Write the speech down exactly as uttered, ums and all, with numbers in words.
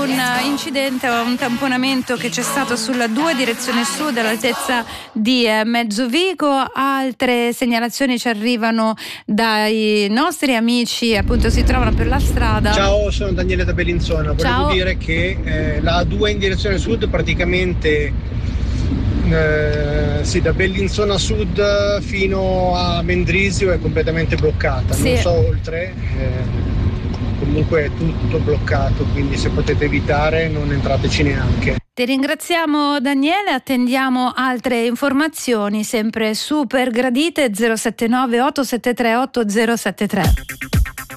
un incidente, un tamponamento che c'è stato sulla due direzione sud all'altezza di Mezzovico. Altre segnalazioni ci arrivano dai nostri amici, appunto si trovano per la strada. Ciao, sono Daniele da Bellinzona. Volevo Ciao. dire che eh, la A due in direzione sud praticamente eh, sì, da Bellinzona sud fino a Mendrisio è completamente bloccata, Sì. non so oltre, eh, comunque è tutto bloccato, quindi se potete evitare non entrateci neanche. Ti ringraziamo Daniele, attendiamo altre informazioni sempre super gradite. Zero sette nove otto sette tre otto zero sette tre.